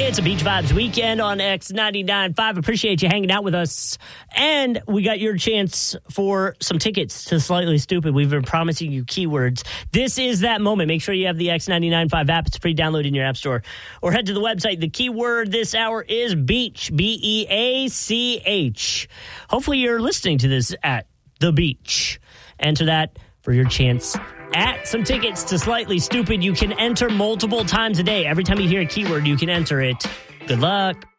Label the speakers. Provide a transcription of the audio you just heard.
Speaker 1: It's a Beach Vibes weekend on X99.5. Appreciate you hanging out with us. And we got your chance for some tickets to Slightly Stupid. We've been promising you keywords. This is that moment. Make sure you have the X99.5 app. It's free download in your app store. Or head to the website. The keyword this hour is beach. B-E-A-C-H. Hopefully you're listening to this at the beach. Enter that for your chance at some tickets to Slightly Stupid. You can enter multiple times a day. Every time you hear a keyword, you can enter it. Good luck.